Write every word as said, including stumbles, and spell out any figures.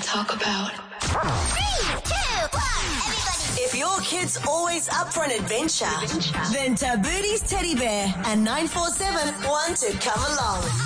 talk about. Three, two, one, everybody. If your kid's always up for an adventure, then Tabooty's Teddy Bear and nine four seven want to come along.